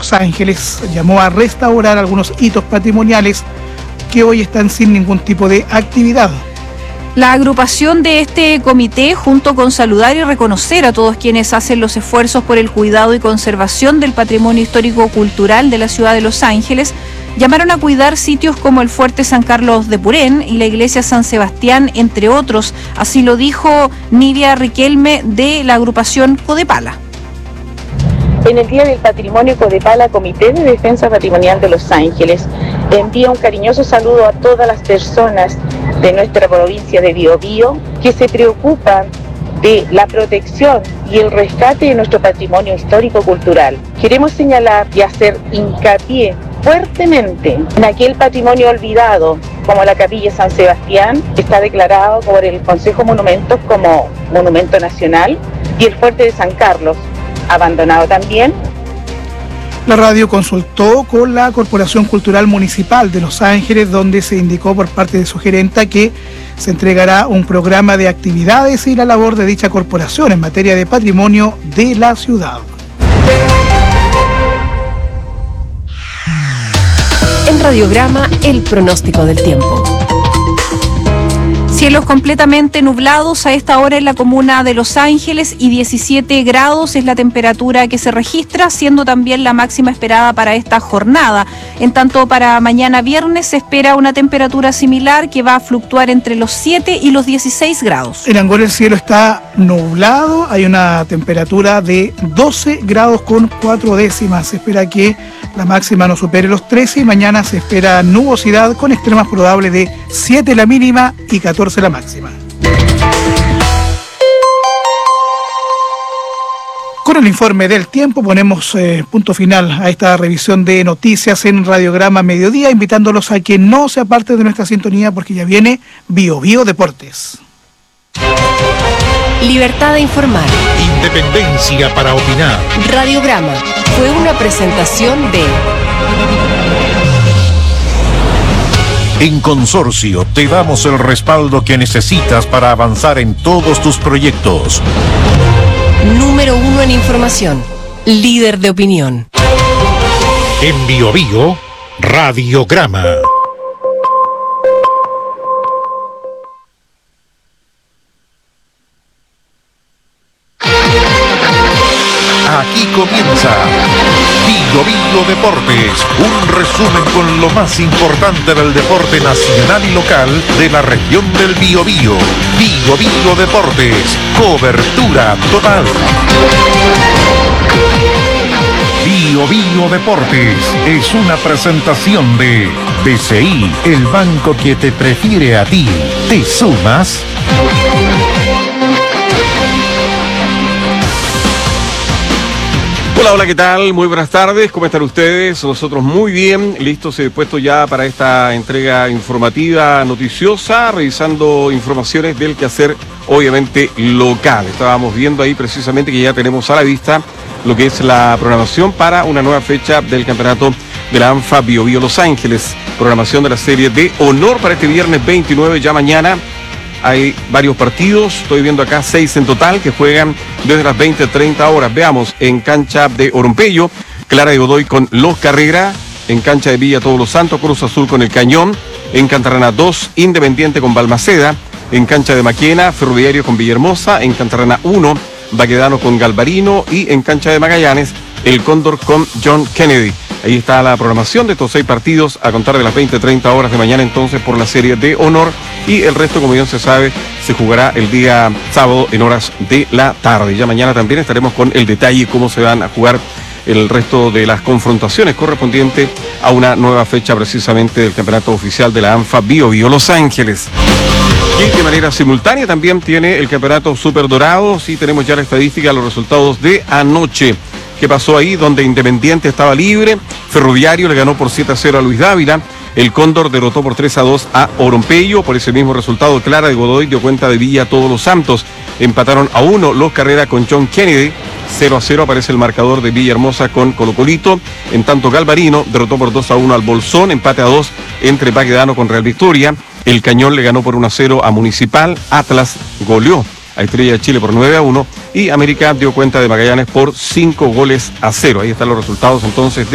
Los Ángeles llamó a restaurar algunos hitos patrimoniales que hoy están sin ningún tipo de actividad. La agrupación de este comité, junto con saludar y reconocer a todos quienes hacen los esfuerzos por el cuidado y conservación del patrimonio histórico-cultural de la ciudad de Los Ángeles, llamaron a cuidar sitios como el Fuerte San Carlos de Purén y la Iglesia San Sebastián, entre otros. Así lo dijo Nidia Riquelme de la agrupación Codepala. En el Día del Patrimonio, Codepala, Comité de Defensa Patrimonial de Los Ángeles, envía un cariñoso saludo a todas las personas de nuestra provincia de Biobío que se preocupan de la protección y el rescate de nuestro patrimonio histórico-cultural. Queremos señalar y hacer hincapié fuertemente en aquel patrimonio olvidado, como la Capilla San Sebastián, que está declarado por el Consejo de Monumentos como Monumento Nacional, y el Fuerte de San Carlos, abandonado también. La radio consultó con la Corporación Cultural Municipal de Los Ángeles, donde se indicó por parte de su gerenta que se entregará un programa de actividades y la labor de dicha corporación en materia de patrimonio de la ciudad. En Radiograma, el pronóstico del tiempo. Cielos completamente nublados a esta hora en la comuna de Los Ángeles y 17 grados es la temperatura que se registra, siendo también la máxima esperada para esta jornada. En tanto, para mañana viernes se espera una temperatura similar que va a fluctuar entre los 7 y los 16 grados. En Angol el cielo está nublado, hay una temperatura de 12 grados con 4 décimas. Se espera que la máxima no supere los 13 y mañana se espera nubosidad con extremas probables de 7 la mínima y 14 la máxima. Con el informe del tiempo ponemos punto final a esta revisión de noticias en Radiograma Mediodía, invitándolos a que no se aparten de nuestra sintonía porque ya viene Biobío Deportes. Libertad de informar. Independencia para opinar. Radiograma fue una presentación de... En Consorcio te damos el respaldo que necesitas para avanzar en todos tus proyectos. Número 1 en información. Líder de opinión. En Biobío, Radiograma. Aquí comienza Biobío Deportes, un resumen con lo más importante del deporte nacional y local de la región del Biobío. Biobío Deportes, cobertura total. Biobío Deportes es una presentación de BCI, el banco que te prefiere a ti. ¿Te sumas? Hola, hola, ¿qué tal? Muy buenas tardes, ¿cómo están ustedes? Nosotros muy bien, listos y dispuestos ya para esta entrega informativa noticiosa, revisando informaciones del quehacer, obviamente, local. Estábamos viendo ahí precisamente que ya tenemos a la vista lo que es la programación para una nueva fecha del campeonato de la ANFA Biobío Los Ángeles. Programación de la serie de honor para este viernes 29, ya mañana. Hay varios partidos, estoy viendo acá 6 en total que juegan desde las 20:30 horas. Veamos, en cancha de Orompello, Clara de Godoy con Los Carrera, en cancha de Villa Todos los Santos, Cruz Azul con El Cañón, en Cantarrana 2, Independiente con Balmaceda, en cancha de Maquena, Ferroviario con Villahermosa, en Cantarrana 1, Baquedano con Galvarino y en cancha de Magallanes, El Cóndor con John Kennedy. Ahí está la programación de estos 6 partidos a contar de las 20:30 horas de mañana entonces por la serie de honor, y el resto, como bien se sabe, se jugará el día sábado en horas de la tarde. Ya mañana también estaremos con el detalle cómo se van a jugar el resto de las confrontaciones correspondientes a una nueva fecha precisamente del campeonato oficial de la ANFA Biobío Los Ángeles. Y de manera simultánea también tiene el campeonato Super Dorado. Sí, tenemos ya la estadística, los resultados de anoche. ¿Qué pasó ahí? Donde Independiente estaba libre, Ferroviario le ganó por 7-0 a Luis Dávila, El Cóndor derrotó por 3-2 a Orompello. Por ese mismo resultado, Clara de Godoy dio cuenta de Villa Todos los Santos. Empataron a 1 Los Carrera con John Kennedy. 0-0 aparece el marcador de Villahermosa con Colo Colito. En tanto, Galvarino derrotó por 2-1 al Bolsón. Empate a 2 entre Baquedano con Real Victoria. El Cañón le ganó por 1-0 a Municipal. Atlas goleó a Estrella de Chile por 9-1 y América dio cuenta de Magallanes por 5-0. Ahí están los resultados entonces